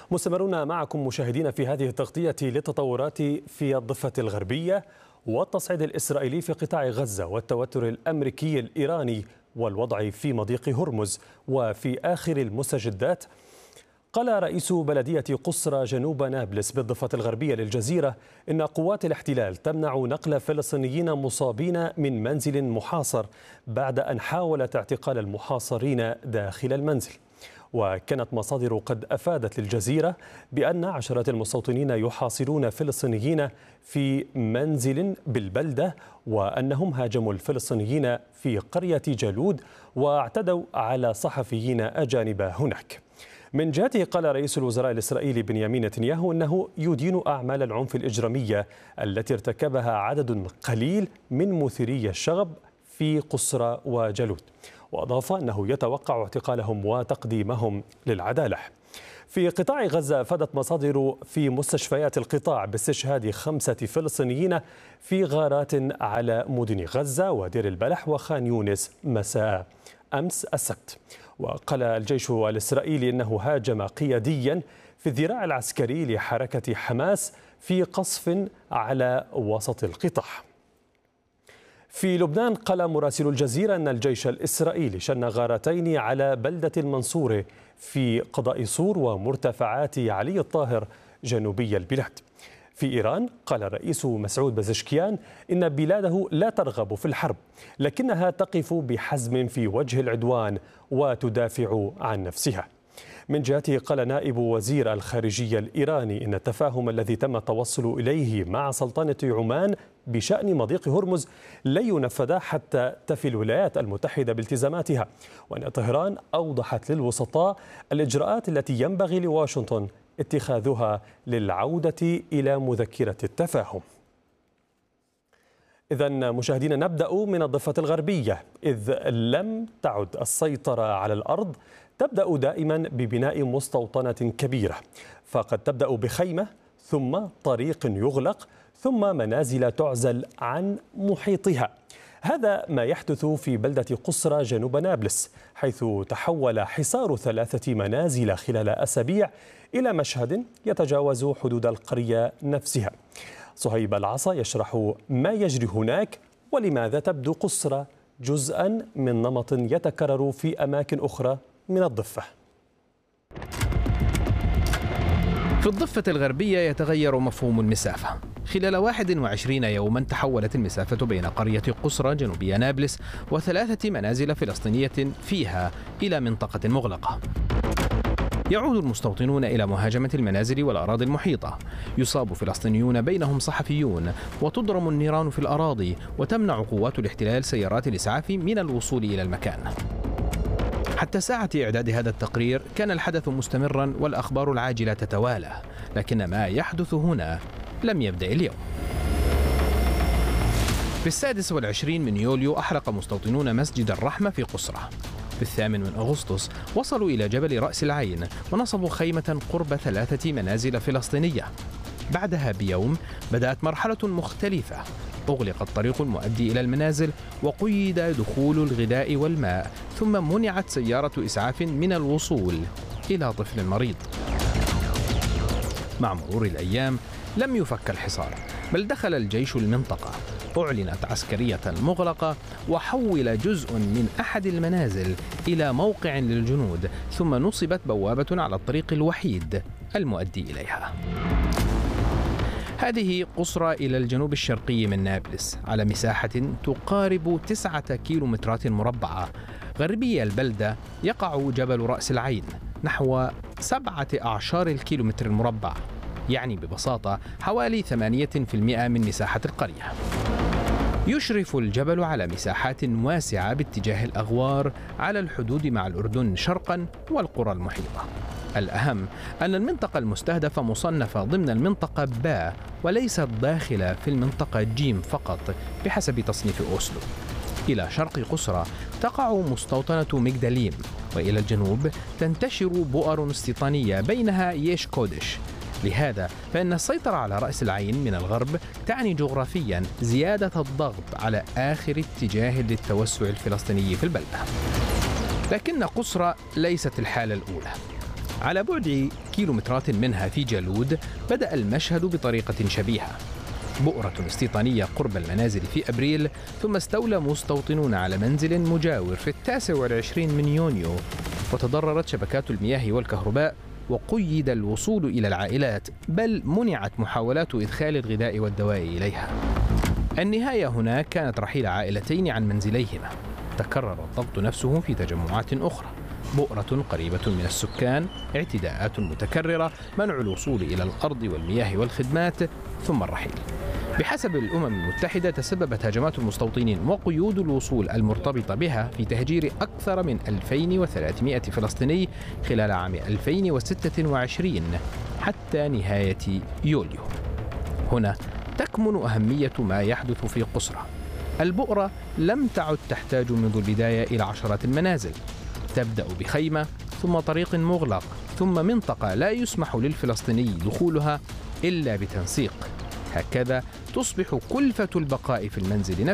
مستمرون معكم مشاهدين في هذه التغطية للتطورات في الضفة الغربية والتصعيد الإسرائيلي في قطاع غزة والتوتر الأمريكي الإيراني والوضع في مضيق هرمز. وفي آخر المستجدات قال رئيس بلدية قصرى جنوب نابلس بالضفة الغربية للجزيرة إن قوات الاحتلال تمنع نقل فلسطينيين مصابين من منزل محاصر بعد أن حاولت اعتقال المحاصرين داخل المنزل. وكانت مصادر قد أفادت للجزيرة بأن عشرات المستوطنين يحاصرون فلسطينيين في منزل بالبلدة، وأنهم هاجموا الفلسطينيين في قرية جالود واعتدوا على صحفيين أجانب هناك. من جهته قال رئيس الوزراء الإسرائيلي بنيامين نتنياهو أنه يدين أعمال العنف الإجرامية التي ارتكبها عدد قليل من مثيري الشغب في قصرى وجالود، وأضاف أنه يتوقع اعتقالهم وتقديمهم للعدالة. في قطاع غزة أفادت مصادر في مستشفيات القطاع باستشهاد 5 فلسطينيين في غارات على مدن غزة ودير البلح وخان يونس مساء أمس السبت. وقال الجيش الإسرائيلي أنه هاجم قياديا في الذراع العسكري لحركة حماس في قصف على وسط القطاع. في لبنان قال مراسل الجزيرة أن الجيش الإسرائيلي شن غارتين على بلدة المنصورة في قضاء صور ومرتفعات علي الطاهر جنوبي البلاد. في إيران قال الرئيس مسعود بزشكيان إن بلاده لا ترغب في الحرب، لكنها تقف بحزم في وجه العدوان وتدافع عن نفسها. من جهته قال نائب وزير الخارجية الإيراني إن التفاهم الذي تم التوصل إليه مع سلطنة عمان بشأن مضيق هرمز لن ينفذ حتى تفي الولايات المتحدة بالتزاماتها، وأن طهران أوضحت للوسطاء الإجراءات التي ينبغي لواشنطن اتخاذها للعودة إلى مذكرة التفاهم. إذن مشاهدينا نبدأ من الضفة الغربية، إذ لم تعد السيطرة على الأرض تبدأ دائما ببناء مستوطنة كبيرة، فقد تبدأ بخيمة ثم طريق يغلق ثم منازل تعزل عن محيطها. هذا ما يحدث في بلدة قصرى جنوب نابلس، حيث تحول حصار 3 منازل خلال أسابيع إلى مشهد يتجاوز حدود القرية نفسها. صهيب العصا يشرح ما يجري هناك ولماذا تبدو قصرى جزءا من نمط يتكرر في أماكن أخرى من الضفة. في الضفة الغربية يتغير مفهوم المسافة. خلال 21 يوما تحولت المسافة بين قرية قصرى جنوبية نابلس و3 منازل فلسطينية فيها إلى منطقة مغلقة. يعود المستوطنون إلى مهاجمة المنازل والأراضي المحيطة، يصاب فلسطينيون بينهم صحفيون، وتضرم النيران في الأراضي، وتمنع قوات الاحتلال سيارات الإسعاف من الوصول إلى المكان. حتى ساعة إعداد هذا التقرير كان الحدث مستمرا والأخبار العاجلة تتوالى، لكن ما يحدث هنا لم يبدأ اليوم. في 26 من يوليو أحرق مستوطنون مسجد الرحمة في قصرى. في 8 من أغسطس وصلوا إلى جبل رأس العين ونصبوا خيمة قرب 3 منازل فلسطينية. بعدها بيوم بدأت مرحلة مختلفة، أغلق الطريق المؤدي إلى المنازل وقيد دخول الغذاء والماء، ثم منعت سيارة إسعاف من الوصول إلى طفل مريض. مع مرور الأيام لم يفك الحصار، بل دخل الجيش المنطقة، أعلنت عسكرية مغلقة، وحول جزء من أحد المنازل إلى موقع للجنود، ثم نصبت بوابة على الطريق الوحيد المؤدي إليها. هذه قصرى إلى الجنوب الشرقي من نابلس، على مساحة تقارب 9 كيلومترات مربعة. غربي البلدة يقع جبل رأس العين نحو 17 الكيلومتر المربع، يعني ببساطة حوالي 8% من مساحة القرية. يشرف الجبل على مساحات واسعة باتجاه الأغوار على الحدود مع الأردن شرقا والقرى المحيطة. الأهم أن المنطقة المستهدفة مصنفة ضمن المنطقة باء وليست داخلة في المنطقة جيم فقط بحسب تصنيف أوسلو. إلى شرق قصرى تقع مستوطنة مجدليم، وإلى الجنوب تنتشر بؤر استيطانية بينها ييش كودش. لهذا فإن السيطرة على رأس العين من الغرب تعني جغرافيا زيادة الضغط على آخر اتجاه للتوسع الفلسطيني في البلدة. لكن قصرى ليست الحالة الأولى. على بعد كيلومترات منها في جالود بدأ المشهد بطريقة شبيهة. بؤرة استيطانية قرب المنازل في أبريل، ثم استولى مستوطنون على منزل مجاور في 29 من يونيو، وتضررت شبكات المياه والكهرباء، وقيد الوصول إلى العائلات، بل منعت محاولات إدخال الغذاء والدواء إليها. النهاية هنا كانت رحيل عائلتين عن منزليهما. تكرر الضغط نفسه في تجمعات أخرى: بؤرة قريبة من السكان، اعتداءات متكررة، منع الوصول إلى الأرض والمياه والخدمات، ثم الرحيل. بحسب الأمم المتحدة تسببت هجمات المستوطنين وقيود الوصول المرتبطة بها في تهجير أكثر من 2300 فلسطيني خلال عام 2026 حتى نهاية يوليو. هنا تكمن أهمية ما يحدث في قسرة. البؤرة لم تعد تحتاج منذ البداية إلى عشرات المنازل، تبدأ بخيمة، ثم طريق مغلق، ثم منطقة لا يسمح للفلسطيني دخولها إلا بتنسيق. هكذا تصبح كلفة البقاء في المنزل نفسه